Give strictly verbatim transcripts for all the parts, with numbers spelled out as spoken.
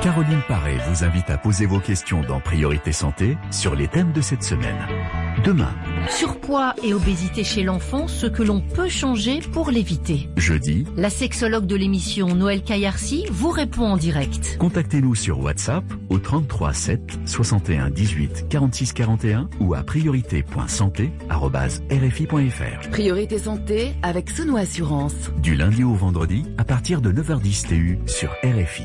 Caroline Paré vous invite à poser vos questions dans Priorité Santé sur les thèmes de cette semaine. Demain. Surpoids et obésité chez l'enfant, ce que l'on peut changer pour l'éviter. Jeudi. La sexologue de l'émission Noël Kayarsi vous répond en direct. Contactez-nous sur WhatsApp au trente-trois sept soixante et un dix-huit quarante-six quarante et un ou à priorité point santé arobase r f i point f r. Priorité Santé avec Sono Assurance. Du lundi au vendredi à partir de neuf heures dix T U sur R F I.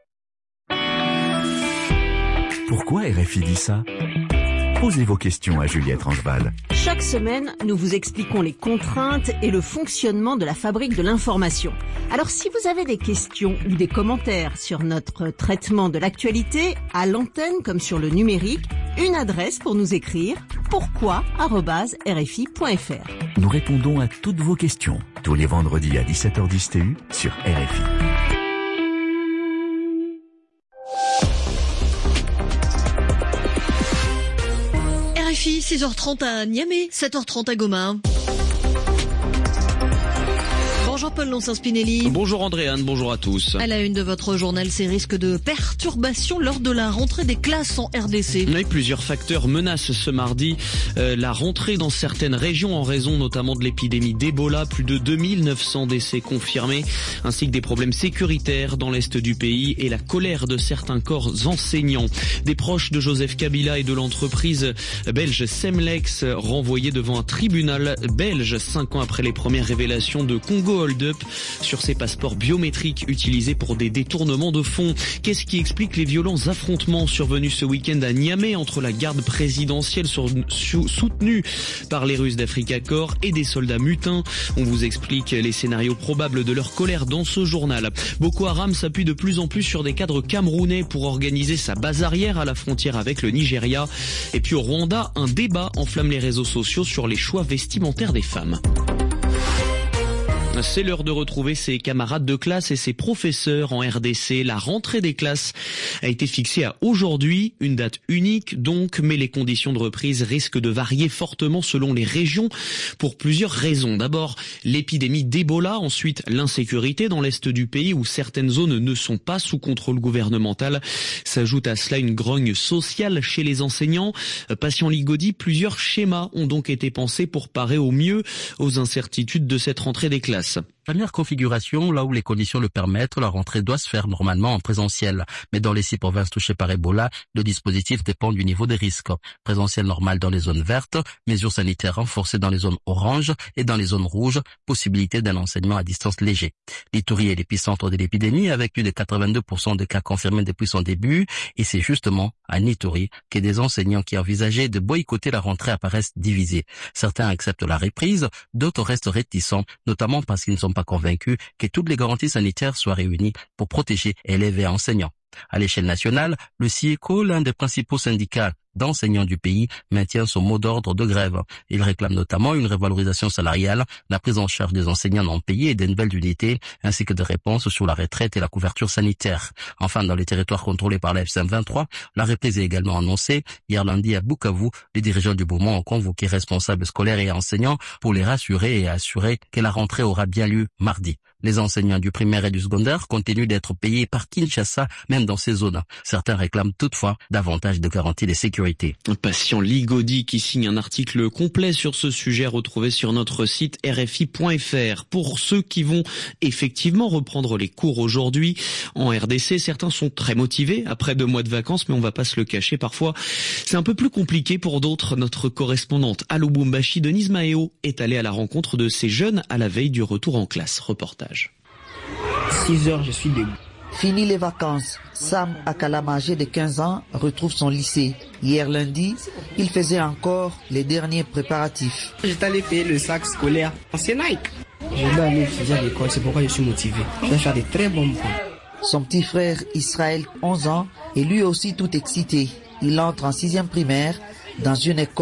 Pourquoi R F I dit ça? Posez vos questions à Juliette Rangeval. Chaque semaine, nous vous expliquons les contraintes et le fonctionnement de la fabrique de l'information. Alors si vous avez des questions ou des commentaires sur notre traitement de l'actualité, à l'antenne comme sur le numérique, une adresse pour nous écrire, pourquoi arobase r f i point f r. Nous répondons à toutes vos questions tous les vendredis à dix-sept heures dix T U sur R F I. R F I, six heures trente à Niamey, sept heures trente à Goma. Bonjour Paul Lonsin-Spinelli. Bonjour Andréane, bonjour à tous. À la une de votre journal, ces risques de perturbation lors de la rentrée des classes en R D C. Oui, plusieurs facteurs menacent ce mardi euh, la rentrée dans certaines régions en raison notamment de l'épidémie d'Ebola. Plus de deux mille neuf cents décès confirmés, ainsi que des problèmes sécuritaires dans l'est du pays et la colère de certains corps enseignants. Des proches de Joseph Kabila et de l'entreprise belge Semlex renvoyés devant un tribunal belge cinq ans après les premières révélations de Congo hold-up sur ces passeports biométriques utilisés pour des détournements de fonds. Qu'est-ce qui explique les violents affrontements survenus ce week-end à Niamey entre la garde présidentielle sur, sou, soutenue par les Russes d'Africa Corps et des soldats mutins? On vous explique les scénarios probables de leur colère dans ce journal. Boko Haram s'appuie de plus en plus sur des cadres camerounais pour organiser sa base arrière à la frontière avec le Nigeria. Et puis au Rwanda, un débat enflamme les réseaux sociaux sur les choix vestimentaires des femmes. C'est l'heure de retrouver ses camarades de classe et ses professeurs en R D C. La rentrée des classes a été fixée à aujourd'hui, une date unique donc, mais les conditions de reprise risquent de varier fortement selon les régions pour plusieurs raisons. D'abord, l'épidémie d'Ebola, ensuite l'insécurité dans l'est du pays où certaines zones ne sont pas sous contrôle gouvernemental. S'ajoute à cela une grogne sociale chez les enseignants. Patient Ligodi, plusieurs schémas ont donc été pensés pour parer au mieux aux incertitudes de cette rentrée des classes. Première configuration, là où les conditions le permettent, la rentrée doit se faire normalement en présentiel. Mais dans les six provinces touchées par Ebola, le dispositif dépend du niveau des risques. Présentiel normal dans les zones vertes, mesures sanitaires renforcées dans les zones oranges et dans les zones rouges, possibilité d'un enseignement à distance léger. L'Ituri est l'épicentre de l'épidémie avec plus de quatre-vingt-deux pour cent de cas confirmés depuis son début et c'est justement à Ituri que des enseignants qui envisageaient de boycotter la rentrée apparaissent divisés. Certains acceptent la reprise, d'autres restent réticents, notamment parce qu'ils ne sont pas convaincus que toutes les garanties sanitaires soient réunies pour protéger élèves et enseignants. À l'échelle nationale, le SIECO, l'un des principaux syndicats d'enseignants du pays, maintient son mot d'ordre de grève. Il réclame notamment une revalorisation salariale, la prise en charge des enseignants non payés et des nouvelles unités, ainsi que des réponses sur la retraite et la couverture sanitaire. Enfin, dans les territoires contrôlés par la F C M vingt-trois, la reprise est également annoncée. Hier lundi à Bukavu, les dirigeants du mouvement ont convoqué responsables scolaires et enseignants pour les rassurer et assurer que la rentrée aura bien lieu mardi. Les enseignants du primaire et du secondaire continuent d'être payés par Kinshasa, même dans ces zones. Certains réclament toutefois davantage de garanties de sécurité. Patient Ligodi qui signe un article complet sur ce sujet retrouvé sur notre site r f i point f r. Pour ceux qui vont effectivement reprendre les cours aujourd'hui en R D C, certains sont très motivés après deux mois de vacances, mais on va pas se le cacher, parfois c'est un peu plus compliqué pour d'autres. Notre correspondante à Lubumbashi, Denise Maheo, est allée à la rencontre de ces jeunes à la veille du retour en classe. Reportage. six heures, je suis debout. Fini les vacances. Sam Akalam, âgé de quinze ans, retrouve son lycée. Hier lundi, il faisait encore les derniers préparatifs. J'étais allé payer le sac scolaire. C'est Nike. Je dois aller étudier à l'école, c'est pourquoi je suis motivé. Je vais faire de très bons points. Son petit frère Israël, onze ans, est lui aussi tout excité. Il entre en sixième primaire dans une école